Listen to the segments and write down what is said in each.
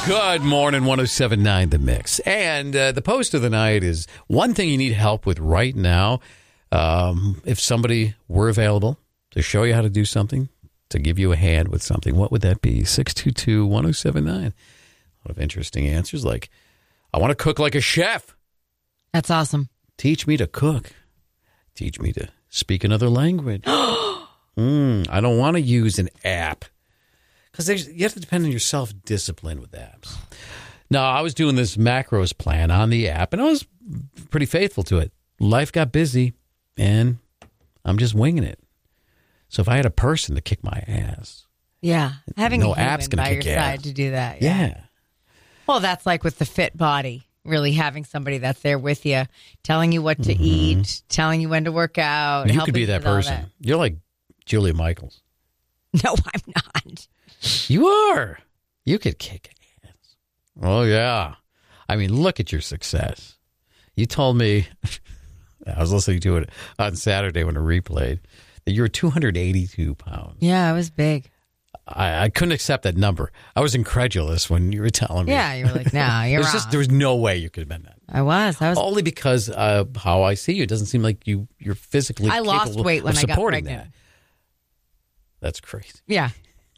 Good morning, 107.9 The Mix. And the post of the night is one thing you need help with right now. If somebody were available to show you how to do something, to give you a hand with something, what would that be? 622-1079. A lot of interesting answers like, I want to cook like a chef. That's awesome. Teach me to cook. Teach me to speak another language. I don't want to use an app. Because you have to depend on your self-discipline with apps. Now, I was doing this macros plan on the app, and I was pretty faithful to it. Life got busy, and I'm just winging it. So if I had a person to kick my ass, having no a human app's gonna by your kick side ass. to do that. Yeah. Well, that's like with the fit body. Really having somebody that's there with you, telling you what to eat, telling you when to work out. You could be that person. You're like Julia Michaels. No, I'm not. You are. You could kick ass. Oh, yeah. I mean, look at your success. You told me, I was listening to it on Saturday when it replayed, that you were 282 pounds. Yeah, I was big. I couldn't accept that number. I was incredulous when you were telling me. Yeah, you were like, no, you're wrong. There was no way you could have been that. I was. Only because how I see you. It doesn't seem like you're physically capable I lost weight when of I got supporting pregnant. that. That's crazy. Yeah.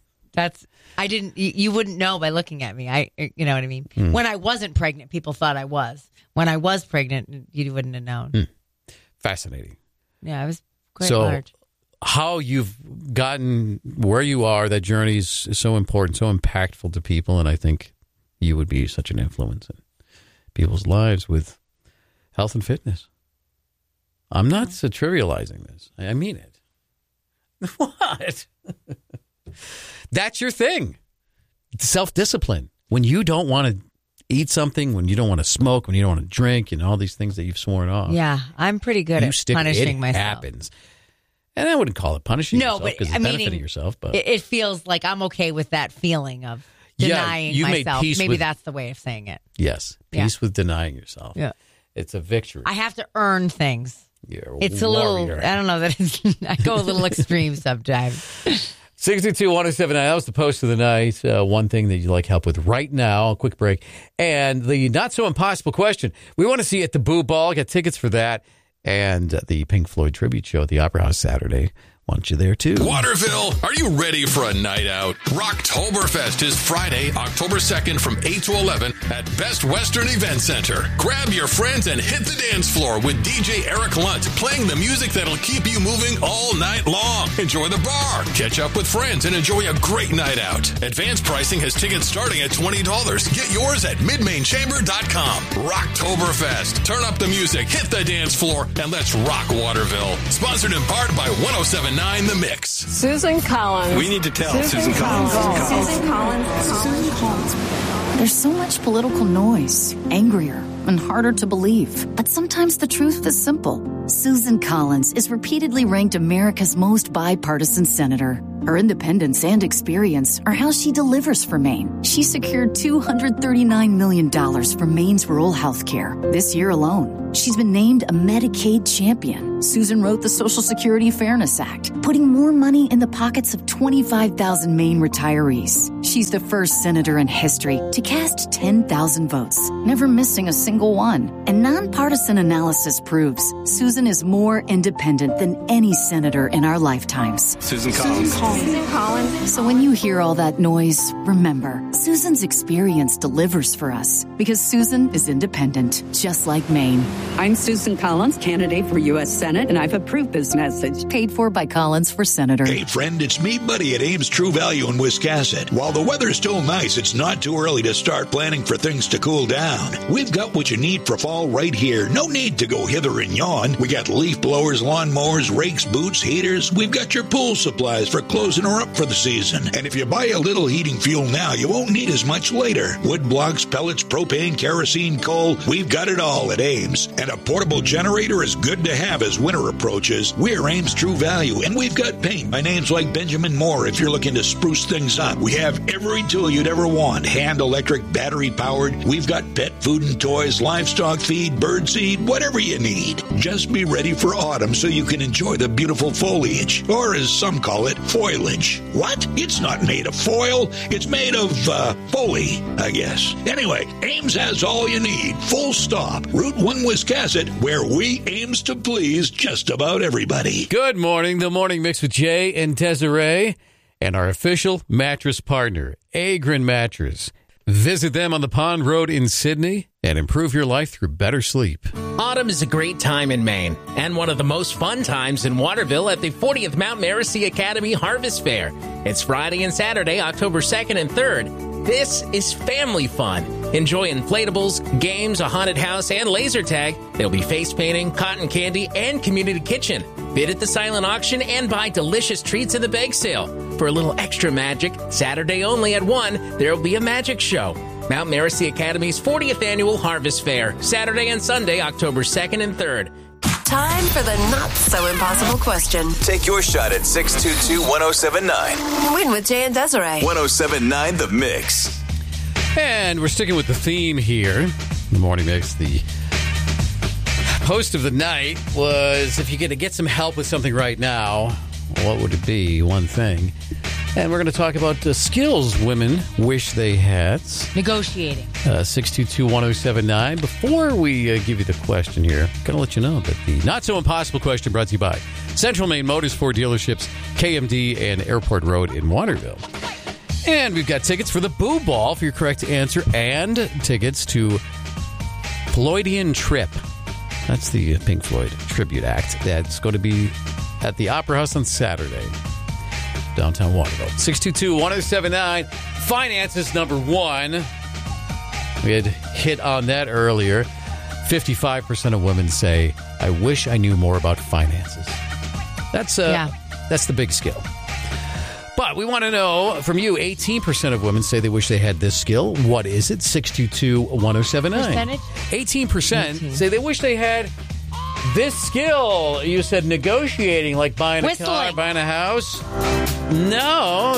You wouldn't know by looking at me. You know what I mean? When I wasn't pregnant, people thought I was. When I was pregnant, you wouldn't have known. Fascinating. Yeah, I was quite large. How you've gotten where you are, that journey is so important, so impactful to people, and I think you would be such an influence in people's lives with health and fitness. I'm not trivializing this. I mean it. What? That's your thing. Self-discipline. When you don't want to eat something, when you don't want to smoke, when you don't want to drink, and all these things that you've sworn off. Yeah, I'm pretty good at punishing myself. It happens. And I wouldn't call it punishing yourself because it's benefiting yourself. But it feels like I'm okay with that feeling of denying myself. Maybe that's the way of saying it. Yes. Peace with denying yourself. Yeah. It's a victory. I have to earn things. It's a little, I don't know, I go a little extreme sometimes. 622-1079. That was the post of the night. One thing that you'd like help with right now. A quick break. And the not so impossible question. We want to see you at the Boo Ball. Get tickets for that. And the Pink Floyd tribute show at the Opera House Saturday. Want you there, too. Waterville, are you ready for a night out? Rocktoberfest is Friday, October 2nd from 8 to 11 at Best Western Event Center. Grab your friends and hit the dance floor with DJ Eric Lunt playing the music that'll keep you moving all night long. Enjoy the bar, catch up with friends, and enjoy a great night out. Advanced pricing has tickets starting at $20. Get yours at midmainchamber.com. Rocktoberfest. Turn up the music, hit the dance floor, and let's rock Waterville. Sponsored in part by 107.9 The Mix. Susan Collins. We need to tell Susan Collins. Susan Collins. There's so much political noise, angrier and harder to believe. But sometimes the truth is simple. Susan Collins is repeatedly ranked America's most bipartisan senator. Her independence and experience are how she delivers for Maine. She secured $239 million for Maine's rural health care this year alone. She's been named a Medicaid champion. Susan wrote the Social Security Fairness Act, putting more money in the pockets of 25,000 Maine retirees. She's the first senator in history to cast 10,000 votes, never missing a single one. And nonpartisan analysis proves Susan is more independent than any senator in our lifetimes. Susan Collins. Susan Collins. So when you hear all that noise, remember, Susan's experience delivers for us because Susan is independent, just like Maine. I'm Susan Collins, candidate for U.S. Senate, and I've approved this message. Paid for by Collins for Senator. Hey, friend, it's me, Buddy, at Ames True Value in Wiscasset. While the weather's still nice, it's not too early to start planning for things to cool down. We've got what you need for fall right here. No need to go hither and yon. We got leaf blowers, lawn mowers, rakes, boots, heaters. We've got your pool supplies for closing her up for the season. And if you buy a little heating fuel now, you won't need as much later. Wood blocks, pellets, propane, kerosene, coal. We've got it all at Ames. And a portable generator is good to have as winter approaches. We're Ames True Value, and we've got paint by names like Benjamin Moore if you're looking to spruce things up. We have every tool you'd ever want. Hand electric, battery powered. We've got pet food and toys, livestock feed, bird seed, whatever you need. Just be ready for autumn so you can enjoy the beautiful foliage. Or as some call it, foil foliage. What? It's not made of foil. It's made of, foley, I guess. Anyway, Ames has all you need. Full stop. Route 1 Wiscasset, where we aims to please just about everybody. Good morning. The Morning Mix with Jay and Desiree and our official mattress partner, Agrin Mattress. Visit them on the Pond Road in Sydney and improve your life through better sleep. Autumn is a great time in Maine and one of the most fun times in Waterville at the 40th Mount Marcy Academy Harvest Fair. It's Friday and Saturday, October 2nd and 3rd. This is family fun. Enjoy inflatables, games, a haunted house, and laser tag. There'll be face painting, cotton candy, and community kitchen. Bid at the silent auction and buy delicious treats in the bake sale. For a little extra magic, Saturday only at 1, there'll be a magic show. Mount Marcy Academy's 40th Annual Harvest Fair, Saturday and Sunday, October 2nd and 3rd. Time for the not-so-impossible question. Take your shot at 622-1079. Win with Jay and Desiree. 1079 The Mix. And we're sticking with the theme here. The Morning Mix, the post of the night was, if you're going to get some help with something right now, what would it be? One thing. And we're going to talk about skills women wish they had. Negotiating. 622-1079. Before we give you the question here, I'm going to let you know that the not-so-impossible question brought to you by Central Maine Motors Ford Dealerships, KMD, and Airport Road in Waterville. And we've got tickets for the Boo Ball for your correct answer, and tickets to Floydian Trip. That's the Pink Floyd tribute act. That's going to be at the Opera House on Saturday, downtown Waterville. 622-1079. Finances number one. We had hit on that earlier. 55% of women say, I wish I knew more about finances. That's the big skill. But we want to know from you, 18% of women say they wish they had this skill. What is it? 622-1079. Percentage? 18% say they wish they had this skill. You said negotiating, like buying a car, buying a house. No,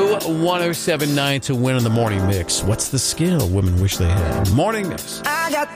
622-1079 to win in the Morning Mix. What's the skill women wish they had? Morning Mix. I got